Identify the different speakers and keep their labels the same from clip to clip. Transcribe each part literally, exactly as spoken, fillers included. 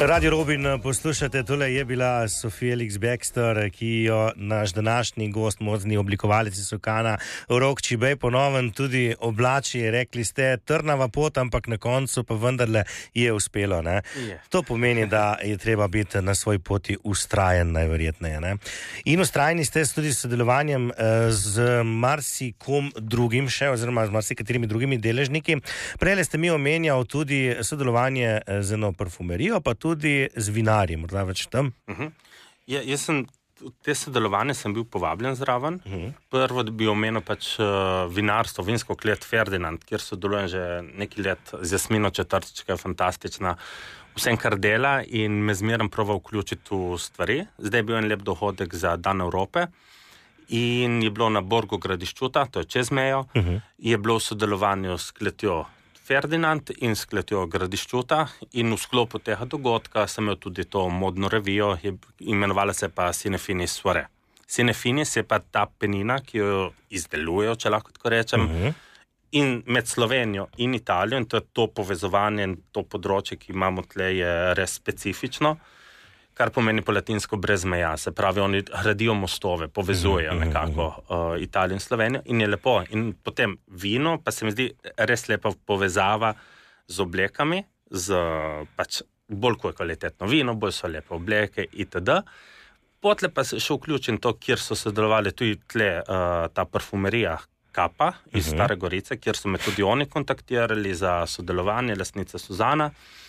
Speaker 1: Radio Robin poslušate, tole je bila Sofija Elix-Bextor, ki jo naš današnji gost, modni oblikovalec iz Sokana, Rok Čibej, ponoven tudi oblači. Rekli ste, trnava pot, ampak na koncu pa vendarle je uspelo. Ne? To pomeni, da je treba biti na svoji poti ustrajen, najverjetneje. Ne? In ustrajni ste tudi s sodelovanjem z marsikom drugim še, oziroma z marsikaterimi drugimi deležniki. Prejle ste mi omenjal tudi sodelovanje z eno parfumerijo, pa tudi z vinarji, morda več tam?
Speaker 2: Uh-huh. Ja, jaz sem, v te sodelovanje sem bil povabljen zraven. Uh-huh. Prvo bi omenil pač uh, vinarstvo, vinsko klet Ferdinand, kjer sodelujem že nekaj let z Jasmino Četrtič, ki je fantastična vsem, kar dela in me zmeraj proval vključiti v stvari. Zdaj je bil en lep dohodek za Dan Evrope in je bilo na Borgu Gradiščuta, to je čez mejo, uh-huh. je bilo v sodelovanju s kletjo Ferdinand in s kletjo Gradiščuta in v sklopu tega dogodka sem imel tudi to modno revijo, je, imenovala se pa Cinefinis Soirée. Cinefinis je pa ta penina, ki jo izdelujejo, če lahko tako rečem, uh-huh. in med Slovenijo in Italijo, in to je to povezovanje in to področje, ki imamo tle, je res specifično, kar pomeni po latinsko brez meja, se pravi, oni gradijo mostove, povezujejo nekako uh, Italijo in Slovenijo in je lepo. In potem vino, pa se mi zdi res lepa povezava z oblekami, z pač bolj kvalitetno vino, bolj so lepe obleke itd. Potle pa se še vključim to, kjer so sodelovali tudi tle uh, ta parfumerija Kapa iz uh-huh. Stare Gorice, kjer so me tudi oni kontaktirali za sodelovanje, lastnica Suzana.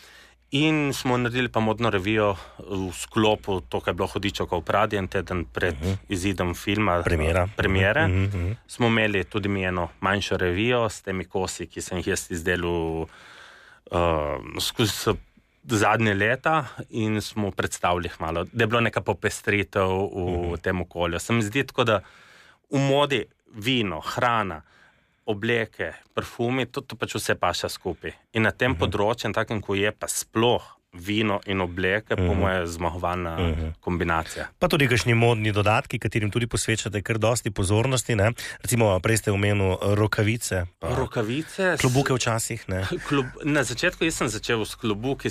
Speaker 2: In smo naredili pa modno revijo v sklopu, to, kaj je bilo Hudičevo v Pradi, en teden pred uh-huh. izidom filma,
Speaker 1: Premiera.
Speaker 2: premiere.
Speaker 1: Uh-huh.
Speaker 2: Smo imeli tudi mi eno manjšo revijo s temi kosi, ki sem jih jaz izdelal uh, skozi zadnje leta in smo predstavili malo, da je bilo neka popestritev v uh-huh. tem okolju. Se mi zdi tako, da v modi vino, hrana, obleke, parfumi, to, to pač vse paša skupaj. In na tem uh-huh. področju, takem, ko je pa sploh vino in obleke, uh-huh. po moje zmagovalna uh-huh. kombinacija.
Speaker 1: Pa tudi kakšni modni dodatki, katerim tudi posvečate kar dosti pozornosti, ne? Recimo, prej ste omenil rokavice. Pa
Speaker 2: rokavice.
Speaker 1: Klobuke včasih, ne?
Speaker 2: Klub, na začetku jaz sem začel s klobuki,